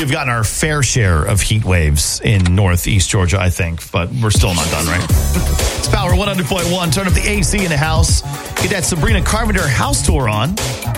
have gotten our fair share of heat waves in northeast Georgia, I think, but we're still not done, right? It's Power 100.1. Turn up the AC in the house. Get that Sabrina Carpenter house tour on.